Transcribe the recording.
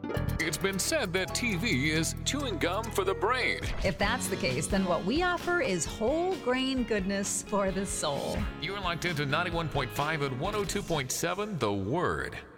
It's been said that TV is chewing gum for the brain. If that's the case, then what we offer is whole grain goodness for the soul. You're locked into 91.5 and 102.7 The Word.